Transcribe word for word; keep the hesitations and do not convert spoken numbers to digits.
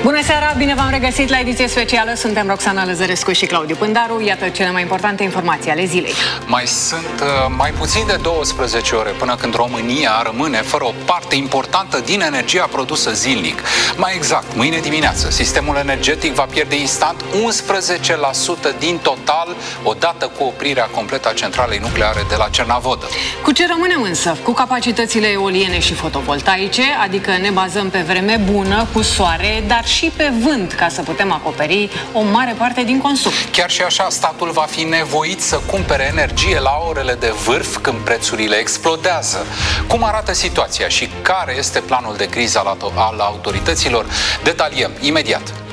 Bună seara, bine v-am regăsit la ediție specială. Suntem Roxana Lăzărescu și Claudiu Pândaru. Iată cele mai importante informații ale zilei. Mai sunt uh, mai puțin de douăsprezece ore până când România rămâne fără o parte importantă din energia produsă zilnic. Mai exact, mâine dimineață, sistemul energetic va pierde instant unsprezece la sută din total, odată cu oprirea completă a centralei nucleare de la Cernavodă. Cu ce rămânem însă? Cu capacitățile eoliene și fotovoltaice, adică ne bazăm pe vreme bună, cu soare, dar și pe vânt, ca să putem acoperi o mare parte din consum. Chiar și așa, statul va fi nevoit să cumpere energie la orele de vârf, când prețurile explodează. Cum arată situația și care este planul de criză al autorităților? Detaliem imediat.